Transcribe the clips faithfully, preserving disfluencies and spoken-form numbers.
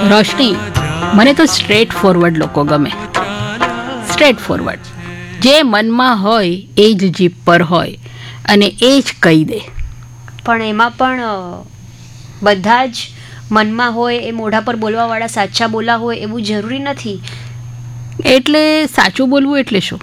રોશની, મને તો straight forward લોકો ગમે. સ્ટ્રેટ ફોરવર્ડ, જે મનમાં હોય એ જ જીભ પર હોય અને એ જ કહી દે. પણ એમાં પણ બધા જ મનમાં હોય એ મોઢા પર બોલવાવાળા સાચા બોલા હોય એવું જરૂરી નથી. એટલે સાચું બોલવું એટલે શું?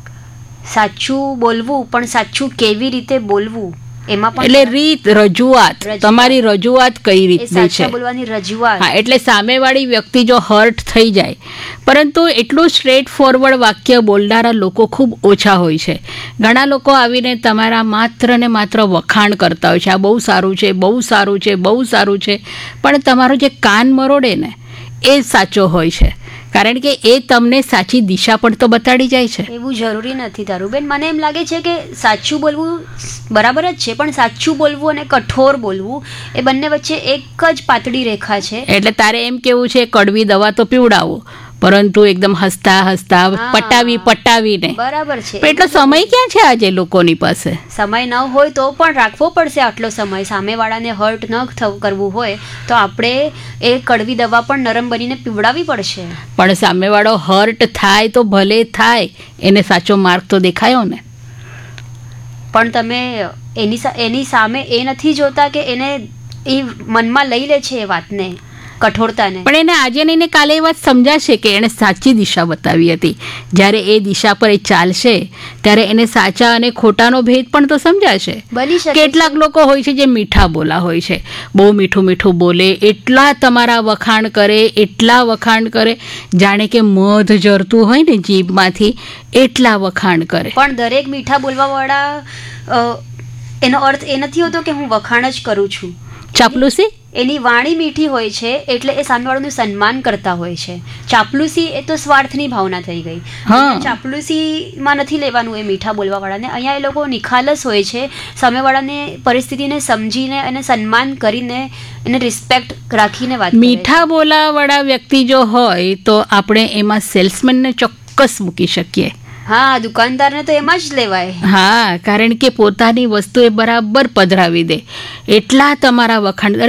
સાચું બોલવું, પણ સાચું કેવી રીતે બોલવું એમાં પણ એટલે રીત, રજૂઆત, તમારી રજૂઆત કઈ રીતની છે, સાચા બોલવાની રજૂઆત. હા, એટલે સામેવાળી વ્યક્તિ જો હર્ટ થઈ જાય, પરંતુ એટલું સ્ટ્રેટ ફોરવર્ડ વાક્ય બોલનારા લોકો ખૂબ ઓછા હોય છે. ઘણા લોકો આવીને તમારા માત્ર ને માત્ર વખાણ કરતા હોય છે, આ બહુ સારું છે, બહુ સારું છે, બહુ સારું છે, પણ તમારો જે કાન મરોડે ને એ સાચો હોય છે, કારણ કે એ તમને સાચી દિશા પણ તો બતાડી જાય છે. એવું જરૂરી નથી તારુબેન. મને એમ લાગે છે કે સાચું બોલવું બરાબર જ છે, પણ સાચું બોલવું અને કઠોર બોલવું એ બંને વચ્ચે એક જ પાતળી રેખા છે. એટલે તારે એમ કેવું છે કડવી દવા તો પીવડાવો, પરંતુ એકદમ હસતા હસતા પટાવી પટાવીને. બરાબર છે. એટલો સમય ક્યાં છે આજે લોકોની પાસે? સમય ન હોય તો પણ રાખવો પડશે આટલો સમય. સામેવાળાને હર્ટ ન કરવું હોય તો આપણે એ કડવી દવા પણ નરમ બનીને પીવડાવવી પડશે. પણ સામેવાળો હર્ટ થાય તો ભલે થાય, એને સાચો માર્ગ તો દેખાયો ને. પણ તમે એની એની સામે એ નથી જોતા કે એને એ મનમાં લઈ લે છે એ વાતને, કઠોરતાને. પણ એને આજે નહીં ને કાલે એ વાત સમજાશે કે એણે સાચી દિશા બતાવી હતી. જ્યારે એ દિશા પર એ ચાલશે ત્યારે એને સાચા અને ખોટાનો ભેદ પણ તો સમજાશે. બની શકે. કેટલાક લોકો હોય છે જે મીઠા બોલા હોય છે, બહુ મીઠું મીઠું બોલે, એટલા તમારા વખાણ કરે, એટલા વખાણ કરે, જાણે કે મધ જરતું હોય ને જીભમાંથી, એટલા વખાણ કરે. પણ દરેક મીઠા બોલવાવાળા એનો અર્થ એ નથી હોતો કે હું વખાણ જ કરું છું. ચાપલુસી? એની વાણી મીઠી હોય છે એટલે એ સામેવાળાનું સન્માન કરતા હોય છે. ચાપલુસી એ તો સ્વાર્થની ભાવના થઈ ગઈ. ચાપલુસીમાં નથી લેવાનું એ મીઠા બોલવાવાળાને. અહીંયા એ લોકો નિખાલસ હોય છે, સામેવાળાને પરિસ્થિતિને સમજીને અને સન્માન કરીને એને રિસ્પેક્ટ રાખીને વાત. મીઠા બોલાવાળા વ્યક્તિ જો હોય તો આપણે એમાં સેલ્સમેનને ચોક્કસ મૂકી શકીએ. હા, દુકાનદારને તો એમાં જ લેવાય. હા, કારણ કે પોતાની વસ્તુ એ બરાબર પધરાવી દે, એટલા તમારા વખાણ.